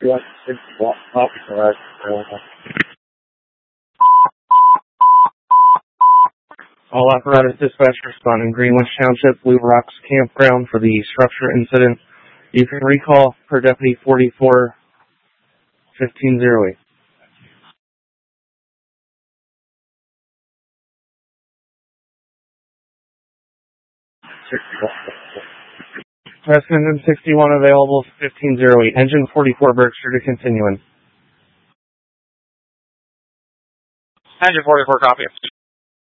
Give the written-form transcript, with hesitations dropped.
All apparatus dispatch responding Greenwich Township, Blue Rocks Campground for the structure incident. You can recall per Deputy 44-1508. Preston 61 available 1508. Engine 44 Berkshire to continuing. Engine 44 copy.